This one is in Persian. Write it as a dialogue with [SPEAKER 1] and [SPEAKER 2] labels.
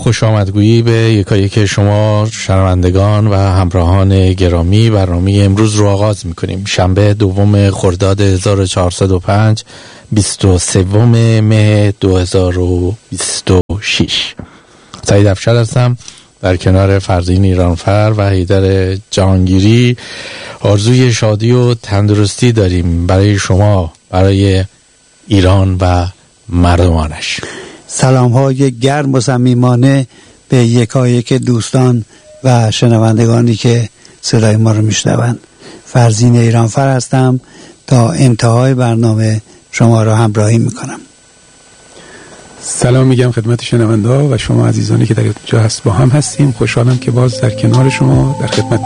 [SPEAKER 1] خوش آمدگویی به یکایک شما شنوندگان و همراهان گرامی. برنامه امروز رو آغاز میکنیم. شنبه 2 خرداد 1405 23 مه 2026. سعید افشار هستم در کنار فرزین ایرانفر و حیدر جهانگیری. آرزوی شادی و تندرستی داریم برای شما، برای ایران و مردمانش.
[SPEAKER 2] سلام های گرم و صمیمانه به یکایک دوستان و شنوندگانی که صدای ما رو میشنوند. فرزین ایرانفر هستم، تا انتهای برنامه شما را همراهی میکنم.
[SPEAKER 3] سلام میگم خدمت شنونده ها و شما عزیزانی که در اینجا هست با هم هستیم. خوشحالم که باز در کنار شما در خدمت